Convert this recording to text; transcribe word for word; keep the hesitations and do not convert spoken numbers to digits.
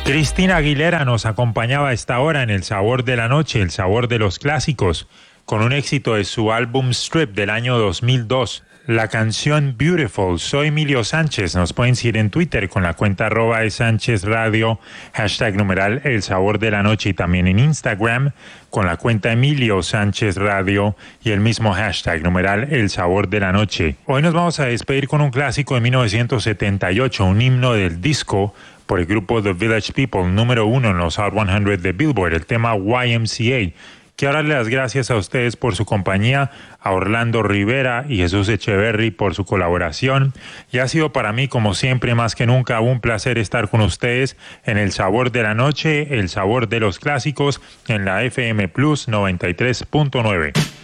Cristina Aguilera nos acompañaba a esta hora en El Sabor de la Noche, el sabor de los clásicos, con un éxito de su álbum Strip del año dos mil dos, la canción Beautiful. Soy Emilio Sánchez, nos pueden seguir en Twitter con la cuenta arroba de Sánchez Radio, hashtag numeral El Sabor de la Noche, y también en Instagram con la cuenta Emilio Sánchez Radio y el mismo hashtag numeral El Sabor de la Noche. Hoy nos vamos a despedir con un clásico de mil novecientos setenta y ocho, un himno del disco por el grupo The Village People, número uno en los Hot cien de Billboard, el tema Y M C A. Quiero darle las gracias a ustedes por su compañía, a Orlando Rivera y Jesús Echeverry por su colaboración. Y ha sido para mí, como siempre, más que nunca, un placer estar con ustedes en El Sabor de la Noche, el sabor de los clásicos, en la F M Plus noventa y tres punto nueve.